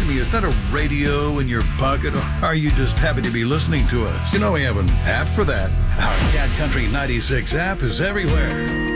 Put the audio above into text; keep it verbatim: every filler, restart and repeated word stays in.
remind me, is that a radio in your pocket, or are you just happy to be listening to us? You know we have an app for that. Our Cat Country ninety-six app is everywhere.